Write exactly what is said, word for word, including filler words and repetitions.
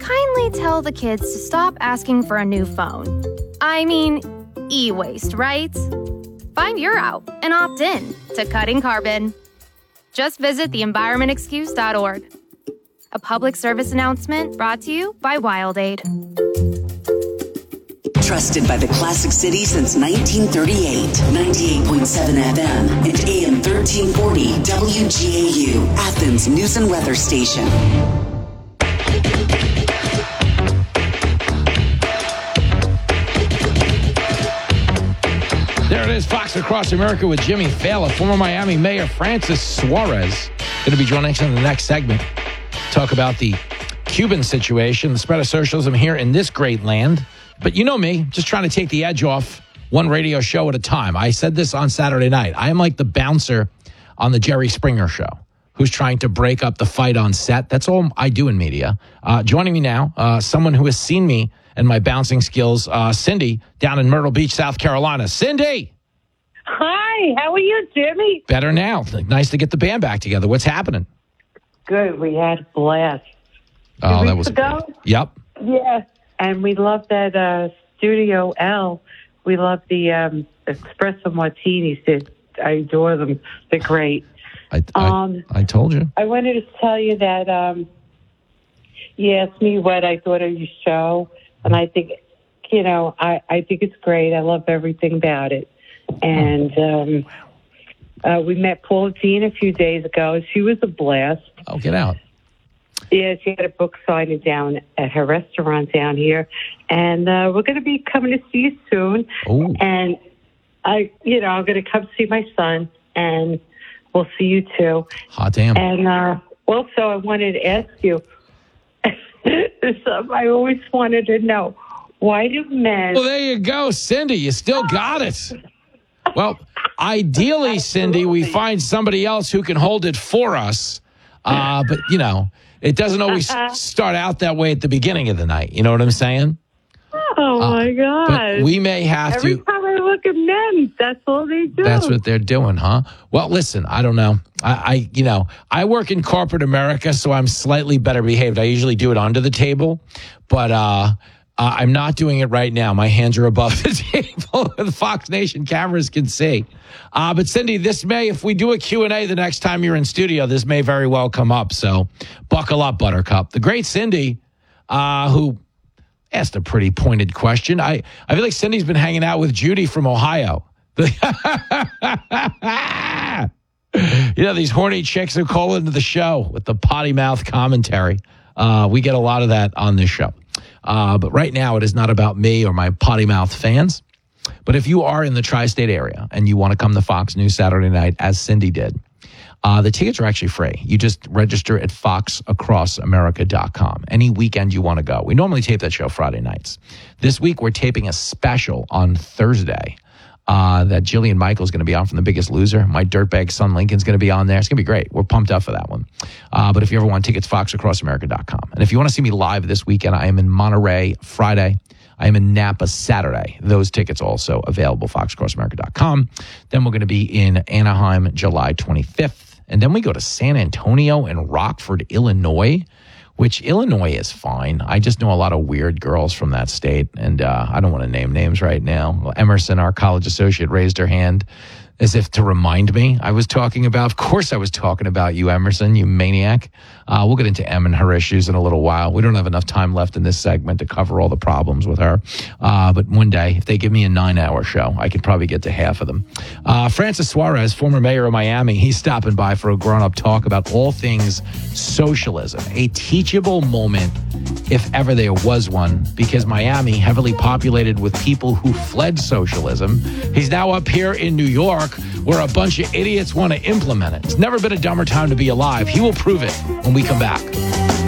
kindly tell the kids to stop asking for a new phone? I mean, e-waste, right? Find your out and opt in to Cutting Carbon. Just visit the environment excuse dot org. A public service announcement brought to you by WildAid. Trusted by the Classic City since nineteen thirty-eight. ninety-eight point seven F M and A M thirteen forty W G A U, Athens News and Weather Station. There it is, Fox Across America with Jimmy Fallon. Former Miami Mayor Francis Suarez going to be joining us in the next segment. Talk about the Cuban situation, the spread of socialism here in this great land. But you know me, just trying to take the edge off one radio show at a time. I said this on Saturday night. I am like the bouncer on the Jerry Springer show who's trying to break up the fight on set. That's all I do in media. Uh, joining me now, uh, someone who has seen me and my bouncing skills, uh, Cindy, down in Myrtle Beach, South Carolina. Cindy! Hi, how are you, Jimmy? Better now. Nice to get the band back together. What's happening? Good. We had a blast. Oh, Two that weeks was ago? great. Yep. Yeah, and we love that uh, Studio L. We love the um, espresso martinis. They're, I adore them. They're great. I, I, um, I told you. I wanted to tell you that um, you asked me what I thought of your show, and I think, you know, I, I think it's great. I love everything about it. And um, uh, we met Paula Dean a few days ago. She was a blast. Oh, get out. Yeah, she had a book signing down at her restaurant down here. And uh, we're going to be coming to see you soon. Ooh. And, I, you know, I'm going to come see my son, and we'll see you too. Hot damn. And uh, also, I wanted to ask you, something I always wanted to know. Why do men... Well, there you go, Cindy. You still got it. Well, ideally, Cindy, we find somebody else who can hold it for us. Uh, but, you know, it doesn't always start out that way at the beginning of the night. You know what I'm saying? Oh, uh, my God. But we may have Every to... Every time I look at men, that's all they do. That's what they're doing, huh? Well, listen, I don't know. I, I, you know, I work in corporate America, so I'm slightly better behaved. I usually do it under the table, but... uh Uh, I'm not doing it right now. My hands are above the table. The Fox Nation cameras can see. Uh, but, Cindy, this may, if we do a Q and A the next time you're in studio, this may very well come up. So buckle up, Buttercup. The great Cindy, uh, who asked a pretty pointed question. I, I feel like Cindy's been hanging out with Judy from Ohio. You know, these horny chicks who call into the show with the potty mouth commentary. Uh, we get a lot of that on this show. Uh, but right now, it is not about me or my potty mouth fans. But if you are in the tri-state area and you want to come to Fox News Saturday night, as Cindy did, uh, the tickets are actually free. You just register at fox across america dot com. Any weekend you want to go. We normally tape that show Friday nights. This week, we're taping a special on Thursday uh, that Jillian Michaels going to be on from The Biggest Loser. My dirtbag son Lincoln's going to be on there. It's going to be great. We're pumped up for that one. Uh, but if you ever want tickets, fox across america dot com. And if you want to see me live this weekend, I am in Monterey Friday. I am in Napa Saturday. Those tickets also available, fox across america dot com. Then we're going to be in Anaheim July twenty-fifth. And then we go to San Antonio and Rockford, Illinois, which Illinois is fine. I just know a lot of weird girls from that state, and uh, I don't want to name names right now. Well, Emerson, our college associate, raised her hand as if to remind me I was talking about. Of course I was talking about you, Emerson, you maniac. Uh, we'll get into Em and her issues in a little while. We don't have enough time left in this segment to cover all the problems with her. Uh, but one day, if they give me a nine-hour show, I could probably get to half of them. Uh, Francis Suarez, former mayor of Miami, he's stopping by for a grown-up talk about all things socialism. A teachable moment, if ever there was one, because Miami, heavily populated with people who fled socialism. He's now up here in New York, where a bunch of idiots want to implement it. It's never been a dumber time to be alive. He will prove it when we come back.